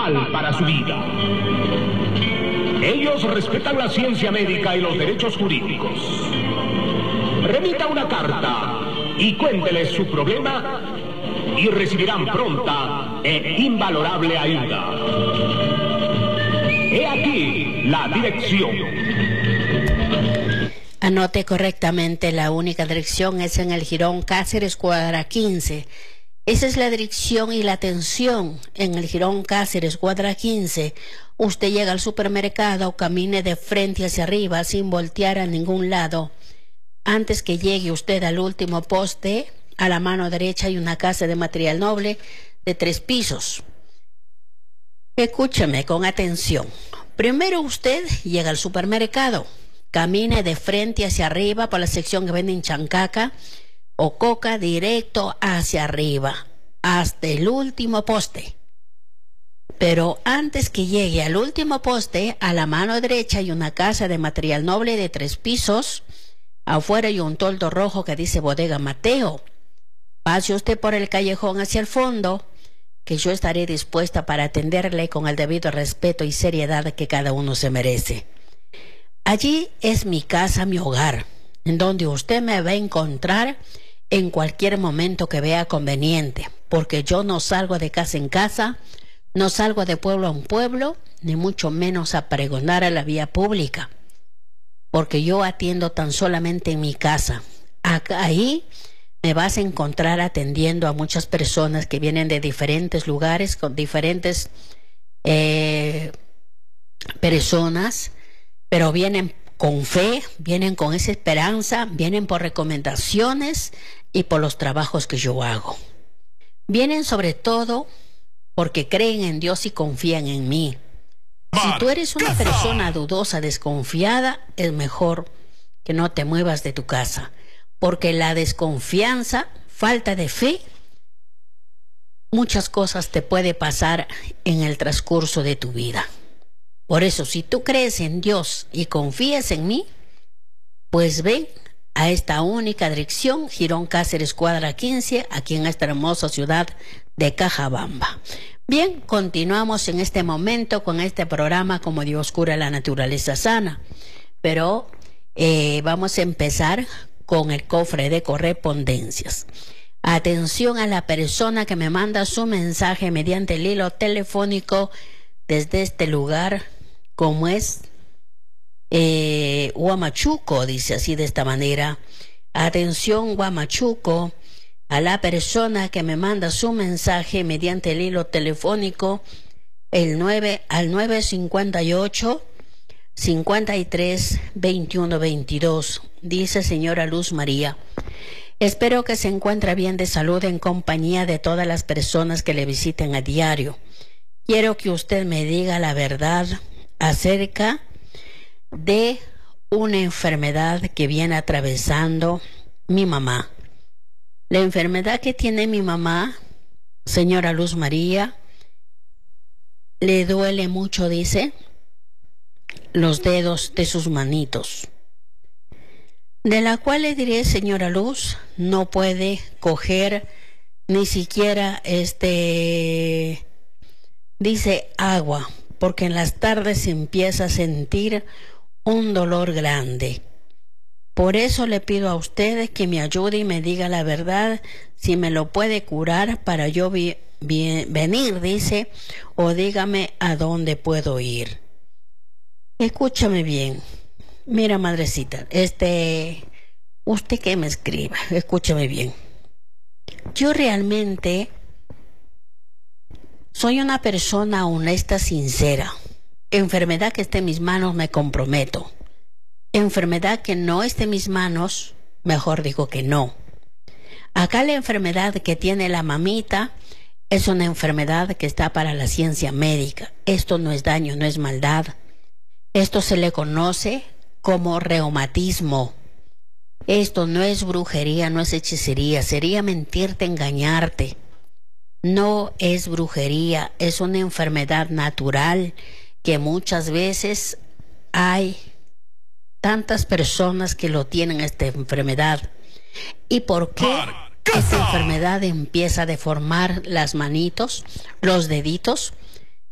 vital para su vida. Ellos respetan la ciencia médica y los derechos jurídicos. Remita una carta y cuénteles su problema y recibirán pronta e invalorable ayuda. He aquí la dirección. Anote correctamente, la única dirección es en el Jirón Cáceres, cuadra 15. Esa es la dirección y la atención. En el Jirón Cáceres, cuadra 15, usted llega al supermercado, camine de frente hacia arriba sin voltear a ningún lado. Antes que llegue usted al último poste, a la mano derecha hay una casa de material noble de 3 pisos. Escúcheme con atención. Primero usted llega al supermercado, camine de frente hacia arriba por la sección que venden chancaca o coca, directo hacia arriba, hasta el último poste. Pero antes que llegue al último poste, a la mano derecha hay una casa de material noble de 3 pisos. Afuera hay un toldo rojo que dice Bodega Mateo. Pase usted por el callejón hacia el fondo, que yo estaré dispuesta para atenderle con el debido respeto y seriedad que cada uno se merece. Allí es mi casa, mi hogar, en donde usted me va a encontrar en cualquier momento que vea conveniente, porque yo no salgo de casa en casa, no salgo de pueblo en pueblo, ni mucho menos a pregonar a la vía pública, porque yo atiendo tan solamente en mi casa. Ahí me vas a encontrar atendiendo a muchas personas que vienen de diferentes lugares, con diferentes personas, pero vienen con fe, vienen con esa esperanza, vienen por recomendaciones y por los trabajos que yo hago. Vienen sobre todo porque creen en Dios y confían en mí. Si tú eres una persona dudosa, desconfiada, es mejor que no te muevas de tu casa, porque la desconfianza, falta de fe, muchas cosas te puede pasar en el transcurso de tu vida. Por eso, si tú crees en Dios y confías en mí, pues ven a esta única dirección, Jirón Cáceres, cuadra 15, aquí en esta hermosa ciudad de Cajabamba. Bien, continuamos en este momento con este programa Como Dios cura la naturaleza sana, pero vamos a empezar con el cofre de correspondencias. Atención a la persona que me manda su mensaje mediante el hilo telefónico desde este lugar, como es Huamachuco, dice así de esta manera. Atención, Huamachuco, a la persona que me manda su mensaje mediante el hilo telefónico, el 958 53 21 22. Dice: señora Luz María, espero que se encuentre bien de salud en compañía de todas las personas que le visiten a diario. Quiero que usted me diga la verdad acerca de una enfermedad que viene atravesando mi mamá. La enfermedad que tiene mi mamá, señora Luz María, le duele mucho, dice, los dedos de sus manitos, de la cual le diré, señora Luz, no puede coger ni siquiera dice agua, porque en las tardes empieza a sentir un dolor grande. Por eso le pido a ustedes que me ayude y me diga la verdad, si me lo puede curar para yo venir, dice, o dígame a dónde puedo ir. Escúchame bien. Mira, madrecita, usted que me escriba, escúchame bien. Yo realmente soy una persona honesta, sincera. Enfermedad que esté en mis manos, me comprometo. Enfermedad que no esté en mis manos, mejor digo que no. Acá la enfermedad que tiene la mamita es una enfermedad que está para la ciencia médica. Esto no es daño, no es maldad. Esto se le conoce como reumatismo. Esto no es brujería, no es hechicería. Sería mentirte, engañarte. No es brujería, es una enfermedad natural que muchas veces hay tantas personas que lo tienen, esta enfermedad. ¿Y por qué esta enfermedad empieza a deformar las manitos, los deditos?